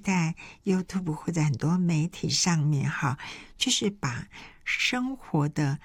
在 YouTube 或者很多媒体上面哈，就是把生活的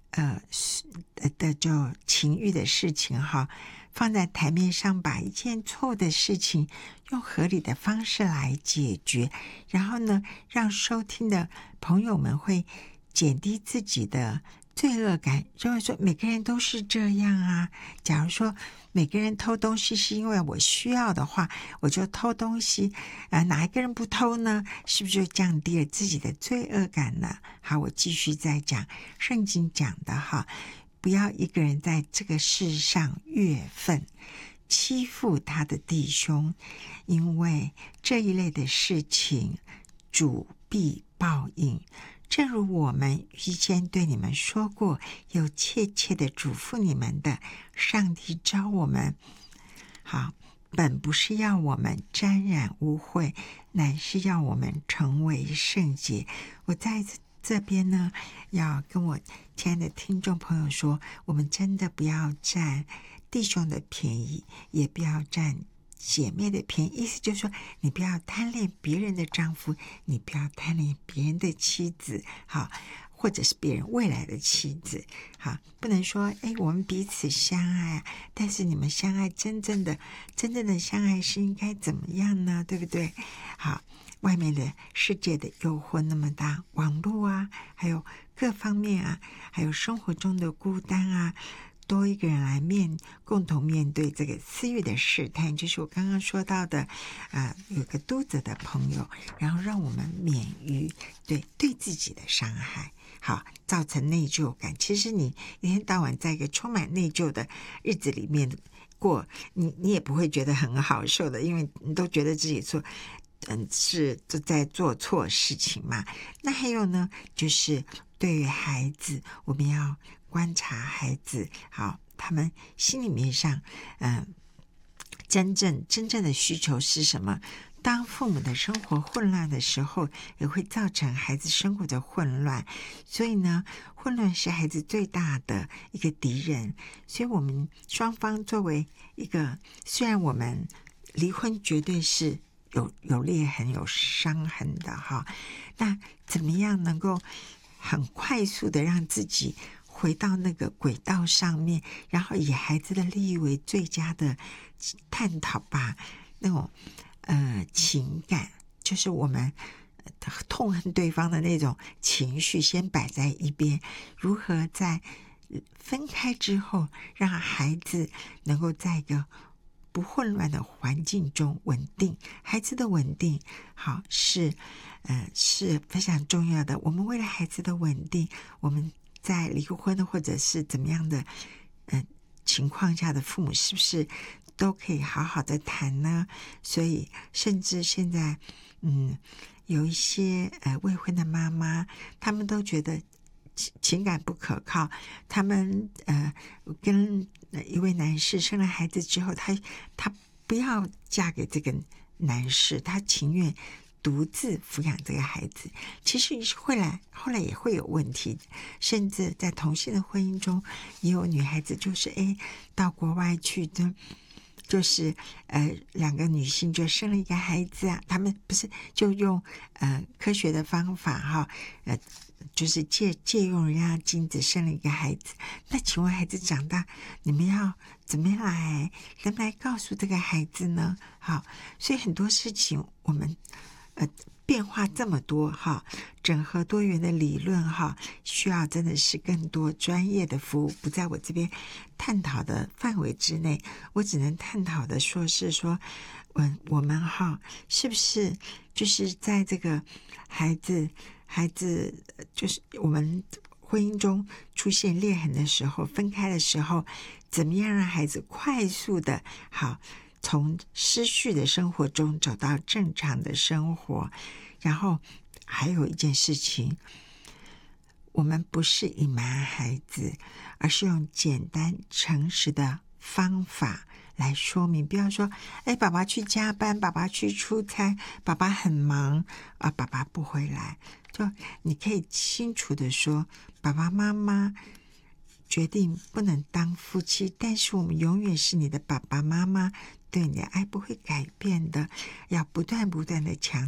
就情欲的事情哈，放在台面上，把一件错误的事情用合理的方式来解决，然后呢，让收听的朋友们会减低自己的罪恶感，认为说每个人都是这样啊。假如说每个人偷东西是因为我需要的话，我就偷东西，哪一个人不偷呢？是不是就降低了自己的罪恶感呢？好，我继续再讲圣经讲的哈，不要一个人在这个世上越分，欺负他的弟兄，因为这一类的事情主必报应。正如我们预先对你们说过，又切切的嘱咐你们的，上帝召我们，好，本不是要我们沾染污秽，乃是要我们成为圣洁。我在这边呢，要跟我亲爱的听众朋友说，我们真的不要占弟兄的便宜，也不要占姐妹的便宜，意思就是说，你不要贪恋别人的丈夫，你不要贪恋别人的妻子，好，或者是别人未来的妻子，好，不能说我们彼此相爱啊，但是你们相爱真正的相爱是应该怎么样呢？对不对？好，外面的世界的诱惑那么大，网络啊，还有各方面啊，还有生活中的孤单啊，多一个人来共同面对这个私欲的试探，就是我刚刚说到的有个读者的朋友，然后让我们免于对自己的伤害，好，造成内疚感。其实你一天到晚在一个充满内疚的日子里面过，你也不会觉得很好受的，因为你都觉得自己是在做错事情嘛。那还有呢，就是对于孩子，我们要观察孩子，好，他们心里面上真正的需求是什么。当父母的生活混乱的时候，也会造成孩子生活的混乱，所以呢，混乱是孩子最大的一个敌人。所以我们双方作为一个，虽然我们离婚绝对是有裂痕有伤痕的哈，那怎么样能够很快速的让自己回到那个轨道上面，然后以孩子的利益为最佳的探讨，把那种情感，就是我们痛恨对方的那种情绪先摆在一边，如何在分开之后让孩子能够在一个不混乱的环境中稳定。孩子的稳定好是非常重要的。我们为了孩子的稳定，我们在离婚或者是怎么样的情况下的父母是不是都可以好好的谈呢？所以甚至现在有一些未婚的妈妈，他们都觉得情感不可靠，他们跟一位男士生了孩子之后，他不要嫁给这个男士，他情愿独自抚养这个孩子。其实后来也会有问题，甚至在同性的婚姻中也有女孩子就是到国外去的，就是两个女性就生了一个孩子啊，他们不是就用科学的方法哈，就是借用人家精子生了一个孩子。那请问孩子长大，你们要怎么来告诉这个孩子呢？好，所以很多事情我们变化这么多哈，整合多元的理论哈，需要真的是更多专业的服务，不在我这边探讨的范围之内。我只能探讨的说我们哈，是不是就是在这个孩子就是我们婚姻中出现裂痕的时候，分开的时候，怎么样让孩子快速的好从失序的生活中走到正常的生活。然后还有一件事情，我们不是隐瞒孩子，而是用简单诚实的方法来说明。不要说爸爸去加班，爸爸去出差，爸爸很忙啊，爸爸不回来。就你可以清楚的说，爸爸妈妈决定不能当夫妻，但是我们永远是你的爸爸妈妈，对你的爱不会改变的，要不断的强